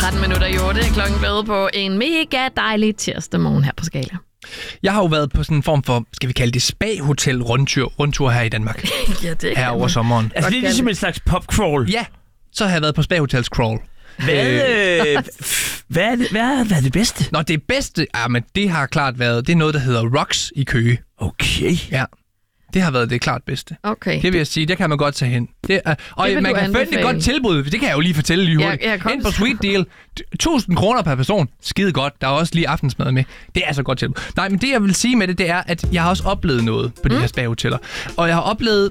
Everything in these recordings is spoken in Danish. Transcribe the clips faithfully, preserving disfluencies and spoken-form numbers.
tretten minutter i otte. Klokken blevet på en mega dejlig tirsdag morgen her på Skala. Jeg har jo været på sådan en form for, skal vi kalde det, spa-hotel-rundtur rundtur her i Danmark. Ja, det her over sommeren. Altså det er ligesom en slags pop-crawl. Ja, så har jeg været på spa-hotels-crawl. Hvad, øh, hvad, er det, hvad, er, hvad er det bedste? Nå, det bedste, ja, men det har klart været, det er noget, der hedder Rocks i Køge. Okay. Ja, det har været det klart bedste. Okay. Det vil jeg sige, det kan man godt tage hen. Det er, og det man kan finde et godt tilbud, det kan jeg jo lige fortælle lige hurtigt. Ja, Ind på Sweet Deal, tusind kroner per person, skide godt. Der er også lige aftensmad med. Det er så godt tilbud. Nej, men det jeg vil sige med det, det er, at jeg har også oplevet noget på de mm. her spa-hoteller. Og jeg har oplevet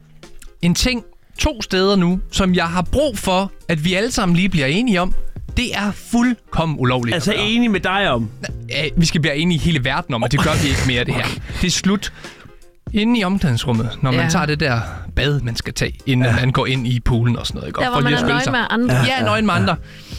en ting to steder nu, som jeg har brug for, at vi alle sammen lige bliver enige om. Det er fuldkommen ulovligt. Altså enig med dig om? Ja, vi skal blive enige i hele verden om, og det gør vi ikke mere, det her. Det er slut. Inde i omklædningsrummet, når man ja. tager det der bad, man skal tage, inden ja. man går ind i poolen og sådan noget. Der hvor man er nøgen med andre. Ja, ja nøgen med andre.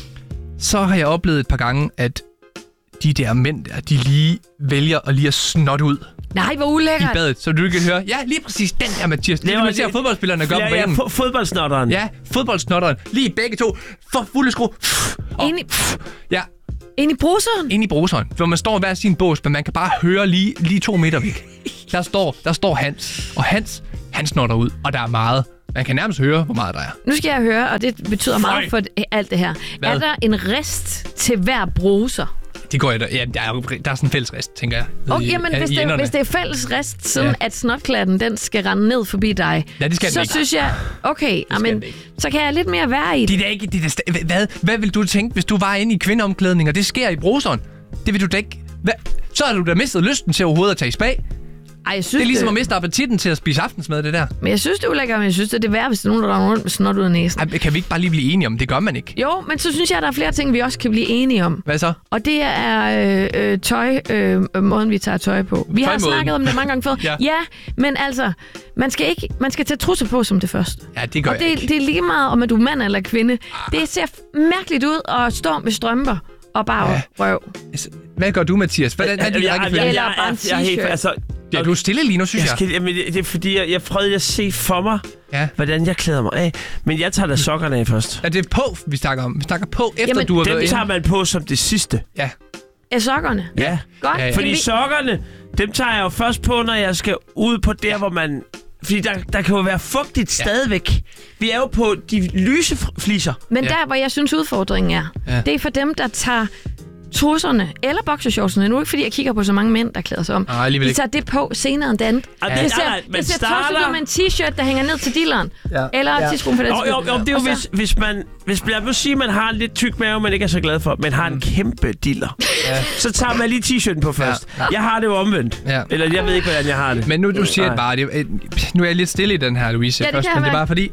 Så har jeg oplevet et par gange, at de der mænd der, de lige vælger at lige at snotte ud. Nej, hvor ulækkert. I badet, så du kan høre. Ja, lige præcis den der, Mathias. Det er, man ser fodboldspillerne gøre på banen. Ja, fodboldsnotteren. Ja, fodboldsnotteren. Lige begge to. For fulde skru. Ind i... Ja. Ind i bruseren? Ind i bruseren. Hvor man står hver sin bås, men man kan bare høre lige, lige to meter væk. Der står, der står Hans. Og Hans, han snotter ud. Og der er meget. Man kan nærmest høre, hvor meget der er. Nu skal jeg høre, og det betyder Føj. meget for alt det her. Hvad? Er der en rest til hver bruser? Det går jeg da. Ja, der er, der er sådan en fælles rest, tænker jeg. Okay, i, men hvis, det, hvis det er fælles rest, siden ja. at snotklatten, den skal rende ned forbi dig, ja, det skal så ikke. synes jeg, okay, amen, så kan jeg lidt mere være i det. Det er da ikke, det er da, hvad, hvad vil du tænke, hvis du var inde i kvindeomklædning, og det sker i bruseren? Det vil du da ikke. Hvad? Så har du da mistet lysten til overhovedet at tage i spa. Ej, jeg synes, det er ligesom det... at miste appetitten til at spise aftensmad, det der. Men jeg synes, det er ulækkert, men jeg synes, det er værd, hvis der er nogen, der render rundt med snot ud af næsen. Ej, kan vi ikke bare lige blive enige om? Det gør man ikke. Jo, men så synes jeg, at der er flere ting, vi også kan blive enige om. Hvad så? Og det er øh, øh, tøj, øh, måden vi tager tøj på. Vi har snakket om det mange gange før. ja. ja, men altså, man skal ikke, man skal tage trusser på som det første. Ja, det gør og jeg det, ikke. det er lige meget, om at du er mand eller kvinde. Ah. Det ser mærkeligt ud at stå med strømper og bare ja. røv. Hvad gør du, Mathias? Hvordan er det, jeg, jeg, jeg, jeg, jeg, jeg, jeg, jeg, altså, ja, du er stille lige nu, synes jeg. jeg. Skal, jamen, det, det er fordi, jeg, jeg prøvede at se for mig, ja. hvordan jeg klæder mig af. Men jeg tager da sokkerne af først. Ja, det er på, vi snakker om. Vi snakker på, efter jamen, du har været dem tager man på som det sidste. Ja. Er sokkerne? Ja. Godt. Ja, ja. Fordi sokkerne, dem tager jeg jo først på, når jeg skal ud på der, hvor man... Fordi der, der kan jo være fugtigt ja. stadigvæk. Vi er jo på de lyse fliser. Men ja. der, hvor jeg synes udfordringen er, ja. det er for dem, der tager trusserne eller boxershortsene. Nu er ikke fordi, jeg kigger på så mange mænd, der klæder sig om. Nej, de tager det på senere end det andet. Ja. Det ser, ja, det ser starter... tosset ud med en t-shirt, der hænger ned til dilleren. Ja. Eller ja. til skoen for den. Jo, jo, jo, det er jo, hvis, hvis man... Hvis jeg vil sige, at man har en lidt tyk mave, man ikke er så glad for, men har en kæmpe diller, ja. så tager man lige t-shirten på først. Ja. Jeg har det jo omvendt. Ja. Eller jeg ved ikke, hvordan jeg har det. Men nu du siger det bare, det, nu er jeg lidt stille i den her, Louise, ja, først, men det er bare fordi,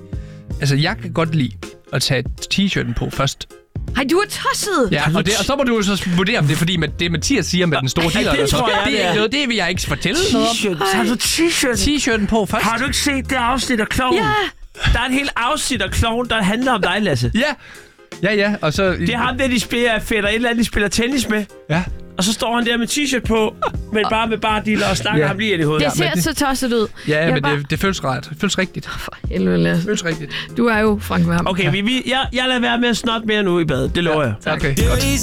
altså jeg kan godt lide at tage t-shirten på først. Hej, du er tosset! Ja, og, det, og så må du jo så vurdere, om det er fordi, med det Mathias siger med den store diller. Det, tror jeg, det er ikke noget, det vil jeg ikke fortælle noget om. Har du t-shirten? T-shirten på først. Har du ikke set det afsnit af Kloven? Ja! Der er en hel afsnit af Kloven, der handler om dig, Lasse. Ja, ja, ja. Og så... Det er ham, der de spiller fætter, et eller andet, de spiller tennis med. Ja. Og så står han der med t-shirt på, men bare med bardiller og snakker ja. ham lige ind i hovedet. Det ser ja, det, så tosset ud. Ja, ja men bare... det, det føles ret. Det føles rigtigt. For helvede, Lasse. Det føles rigtigt. Du er jo Frank Vam. Okay, ja. vi, vi, jeg, jeg lader være med at snotte mere nu i badet. Det lover ja. jeg. Okay, godt.